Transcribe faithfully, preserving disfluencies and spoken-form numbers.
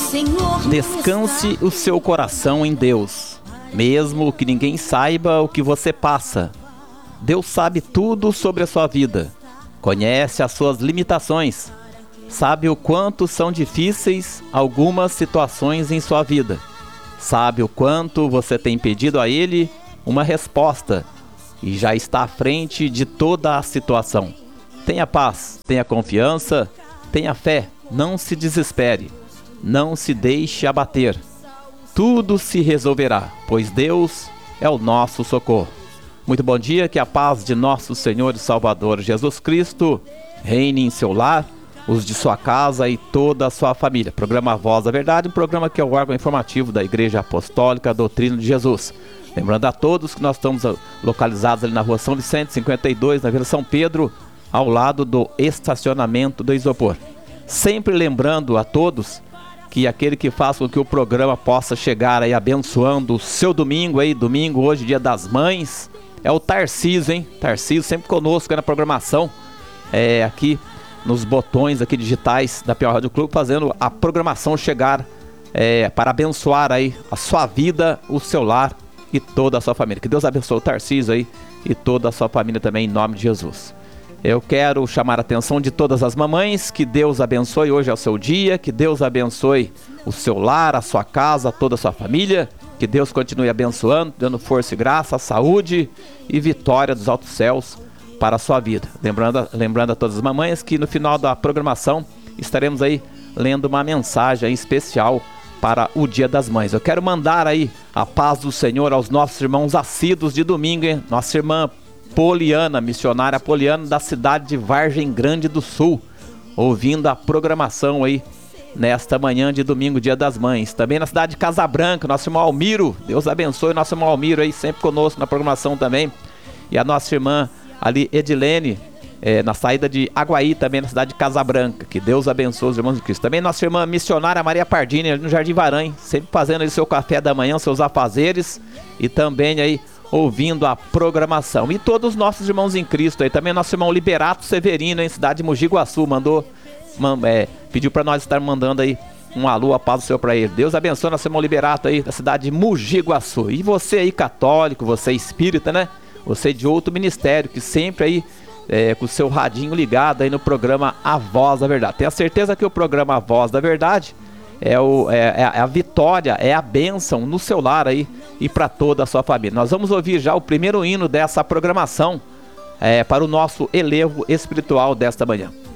Descanse o seu coração em Deus, mesmo que ninguém saiba o que você passa. Deus sabe tudo sobre a sua vida, conhece as suas limitações, sabe o quanto são difíceis algumas situações em sua vida, sabe o quanto você tem pedido a Ele uma resposta e já está à frente de toda a situação. Tenha paz, tenha confiança, tenha fé, não se desespere, não se deixe abater. Tudo se resolverá, pois Deus é o nosso socorro. Muito bom dia, que a paz de nosso Senhor e Salvador Jesus Cristo reine em seu lar, os de sua casa e toda a sua família. Programa Voz da Verdade, um programa que é o órgão informativo da Igreja Apostólica Doutrina de Jesus. Lembrando a todos que nós estamos localizados ali na rua São Vicente, cinquenta e dois, na Vila São Pedro, ao lado do estacionamento do isopor. Sempre lembrando a todos que aquele que faz com que o programa possa chegar aí abençoando o seu domingo aí, domingo hoje, dia das mães, é o Tarcísio, hein? Tarcísio sempre conosco aí na programação, é, aqui nos botões aqui digitais da Piauí Rádio Clube, fazendo a programação chegar é, para abençoar aí a sua vida, o seu lar e toda a sua família. Que Deus abençoe o Tarcísio aí e toda a sua família também, em nome de Jesus. Eu quero chamar a atenção de todas as mamães, que Deus abençoe, hoje é o seu dia, que Deus abençoe o seu lar, a sua casa, toda a sua família, que Deus continue abençoando, dando força e graça, saúde e vitória dos altos céus para a sua vida. Lembrando, lembrando a todas as mamães que no final da programação estaremos aí lendo uma mensagem especial para o Dia das Mães. Eu quero mandar aí a paz do Senhor aos nossos irmãos assíduos de domingo, hein? Nossa irmã Poliana, missionária Poliana, da cidade de Vargem Grande do Sul, ouvindo a programação aí nesta manhã de domingo, Dia das Mães. Também na cidade de Casabranca, nosso irmão Almiro, Deus abençoe nosso irmão Almiro aí, sempre conosco na programação também. E a nossa irmã ali, Edilene, é, na saída de Aguaí, também na cidade de Casabranca. Que Deus abençoe os irmãos de Cristo. Também nossa irmã missionária Maria Pardini, ali no Jardim Varanho, sempre fazendo aí seu café da manhã, seus afazeres, e também aí ouvindo a programação. E todos os nossos irmãos em Cristo aí, também nosso irmão Liberato Severino, em cidade de Mogi Guaçu, mandou, man, é, pediu para nós estar mandando aí um alô, a paz do Senhor para ele. Deus abençoe nosso irmão Liberato aí, da cidade de Mogi Guaçu. E você aí católico, você espírita, né? Você de outro ministério, que sempre aí é, com o seu radinho ligado aí no programa A Voz da Verdade. Tenha certeza que o programa A Voz da Verdade é, o, é, é a vitória, é a bênção no seu lar aí e para toda a sua família. Nós vamos ouvir já o primeiro hino dessa programação é, para o nosso elevo espiritual desta manhã.